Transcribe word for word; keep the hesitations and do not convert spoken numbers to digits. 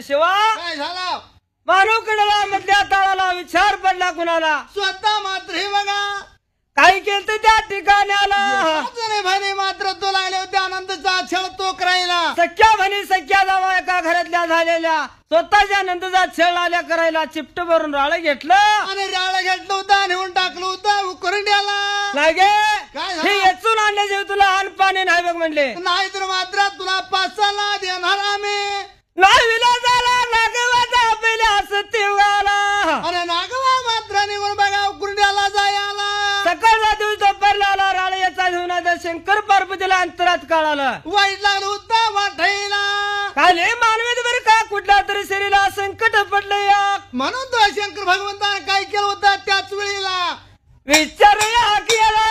शिवा काय झालं मानवकडला मधल्या ताळाला विचार पडला कुणाला स्वतः मात्र हे बघा काही केलं त्या ठिकाण्याला अजूनही म्हणे मात्र तो लागले होते आनंदचा छळ तो करायला सख्या म्हणी सख्या जावा एका घरातल्या झालेल्या स्वतःच्या नंदचा छळ आल्या करायला चिपट भरून राळ घेतलं आणि राळ घेतलं होतं नेऊन टाकलं होतं उकरड्याला लागे काय झालं? हे येचून आणले जेव तुला अन्न पाणी नाही बघ म्हणले नाही तर मात्र तुला पाचाला देणार आम्ही नाही विलासाला नागवाचा पहिल्या सत्यवाला अरे नागवा मात्र निघून बघा उकरड्याला जायला सकाळचा दिवस दुपारला राळ याचा घेऊन शंकर पार्वतीला अंतरात काढालं वाईट लागलं होतं वाटायला काले मानवी बरं का कुठल्या तरी शरीराला संकट पडलं या म्हणून तो शंकर भगवंताने काय केलं होतं त्याच वेळेला विचारूया की याला